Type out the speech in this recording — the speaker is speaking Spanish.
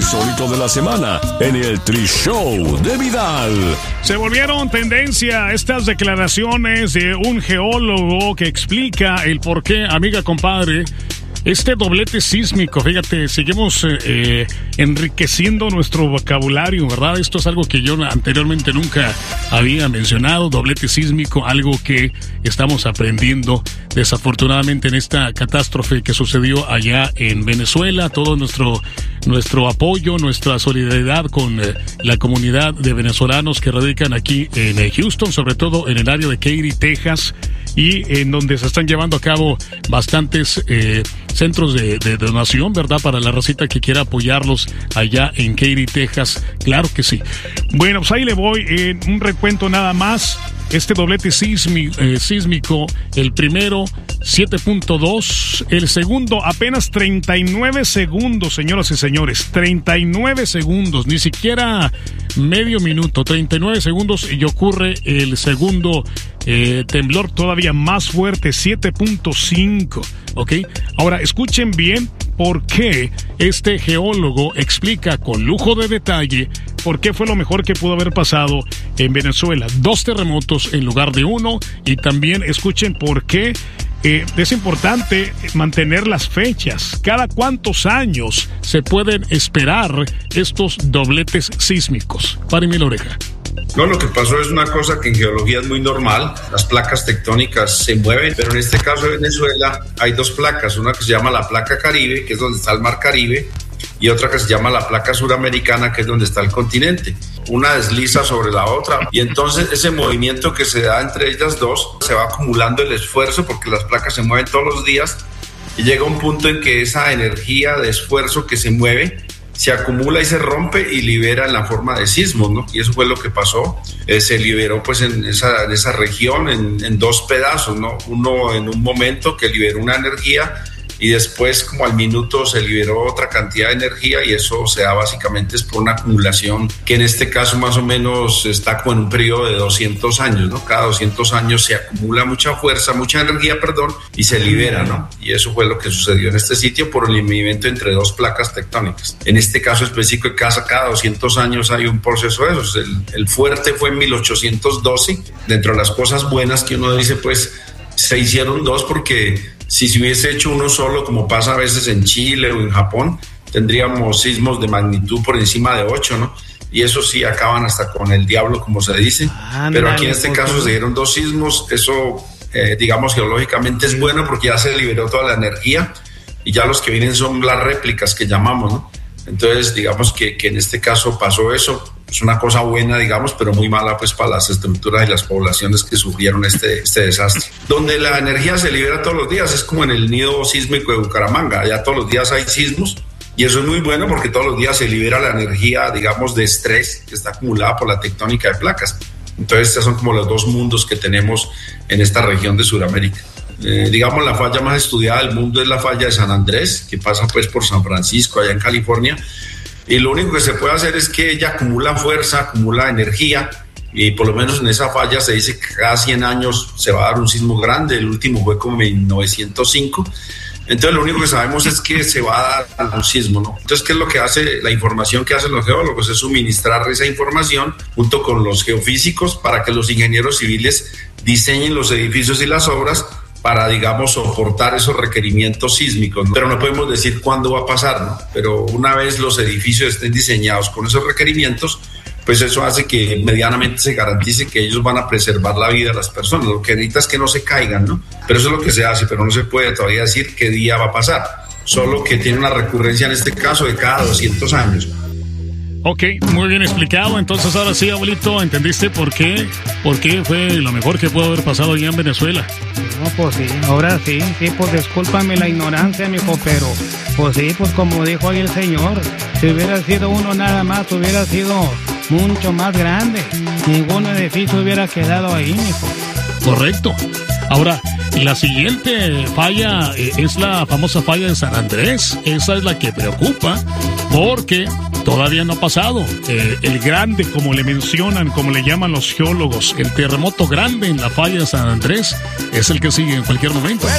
insólito de la semana en el Tri Show de Vidal. Se volvieron tendencia estas declaraciones de un geólogo que explica el por qué, amiga, compadre, este doblete sísmico. Fíjate, seguimos enriqueciendo nuestro vocabulario, ¿verdad? Esto es algo que yo anteriormente nunca había mencionado, doblete sísmico, algo que estamos aprendiendo desafortunadamente en esta catástrofe que sucedió allá en Venezuela. Todo nuestro apoyo, nuestra solidaridad con la comunidad de venezolanos que radican aquí en Houston, sobre todo en el área de Katy, Texas, y en donde se están llevando a cabo bastantes centros de donación, ¿verdad? Para la racita que quiera apoyarlos allá en Katy, Texas. Claro que sí. Bueno, pues ahí le voy en un recuento nada más. Este doblete sísmico, el primero 7.2, el segundo apenas 39 segundos, señoras y señores, 39 segundos, ni siquiera medio minuto, 39 segundos, y ocurre el segundo temblor todavía más fuerte, 7.5, ¿ok? Ahora, escuchen bien por qué este geólogo explica con lujo de detalle por qué fue lo mejor que pudo haber pasado en Venezuela. 2 terremotos en lugar de 1, y también escuchen por qué es importante mantener las fechas. ¿Cada cuántos años se pueden esperar estos dobletes sísmicos? Párenme la oreja. No, lo que pasó es una cosa que en geología es muy normal. Las placas tectónicas se mueven, pero en este caso de Venezuela hay 2 placas. Una que se llama la placa Caribe, que es donde está el mar Caribe, y otra que se llama la placa suramericana, que es donde está el continente. Una desliza sobre la otra, y entonces ese movimiento que se da entre ellas dos, se va acumulando el esfuerzo, porque las placas se mueven todos los días, y llega un punto en que esa energía de esfuerzo que se mueve se acumula y se rompe y libera en la forma de sismos, ¿no? Y eso fue lo que pasó. Se liberó pues en esa región en 2 pedazos, ¿no? Uno en un momento que liberó una energía, y después como al minuto se liberó otra cantidad de energía, y eso se da básicamente es por una acumulación que en este caso más o menos está como en un periodo de 200 años, ¿no? Cada 200 años se acumula mucha fuerza, mucha energía, y se libera, ¿no? Y eso fue lo que sucedió en este sitio por el movimiento entre 2 placas tectónicas. En este caso específico, cada 200 años hay un proceso de esos. El fuerte fue en 1812. Dentro de las cosas buenas que uno dice, pues se hicieron 2, porque si se hubiese hecho uno solo, como pasa a veces en Chile o en Japón, tendríamos sismos de magnitud por encima de 8, ¿no? Y eso sí, acaban hasta con el diablo, como se dice. Pero aquí en este caso se dieron 2 sismos. Eso, digamos, geológicamente es bueno, porque ya se liberó toda la energía, y ya los que vienen son las réplicas que llamamos, ¿no? Entonces, digamos que en este caso pasó eso. Es una cosa buena, digamos, pero muy mala pues para las estructuras y las poblaciones que sufrieron este desastre. Donde la energía se libera todos los días, es como en el nido sísmico de Bucaramanga. Allá todos los días hay sismos, y eso es muy bueno porque todos los días se libera la energía, digamos, de estrés que está acumulada por la tectónica de placas. Entonces, estos son como los 2 mundos que tenemos en esta región de Sudamérica. Digamos, la falla más estudiada del mundo es la falla de San Andrés, que pasa pues por San Francisco, allá en California. Y lo único que se puede hacer es que ella acumula fuerza, acumula energía, y por lo menos en esa falla se dice que cada 100 años se va a dar un sismo grande. El último fue como en 1905. Entonces lo único que sabemos es que se va a dar un sismo, ¿no? Entonces, ¿qué es lo que hace la información que hacen los geólogos? Es suministrar esa información junto con los geofísicos para que los ingenieros civiles diseñen los edificios y las obras para, digamos, soportar esos requerimientos sísmicos, ¿no? Pero no podemos decir cuándo va a pasar, ¿no? Pero una vez los edificios estén diseñados con esos requerimientos, pues eso hace que medianamente se garantice que ellos van a preservar la vida de las personas. Lo que necesita es que no se caigan, ¿no? Pero eso es lo que se hace, pero no se puede todavía decir qué día va a pasar. Solo que tiene una recurrencia en este caso de cada 200 años. Ok, muy bien explicado. Entonces ahora sí, abuelito, ¿entendiste por qué? ¿Por qué fue lo mejor que pudo haber pasado allá en Venezuela? No, pues sí, ahora sí, pues discúlpame la ignorancia, mijo, pero pues sí, pues como dijo ahí el señor, si hubiera sido uno nada más, hubiera sido mucho más grande. Ningún edificio hubiera quedado ahí, mijo. Correcto. Ahora, la siguiente falla es la famosa falla de San Andrés. Esa es la que preocupa porque todavía no ha pasado. El grande, como le mencionan, como le llaman los geólogos, el terremoto grande en la falla de San Andrés es el que sigue en cualquier momento.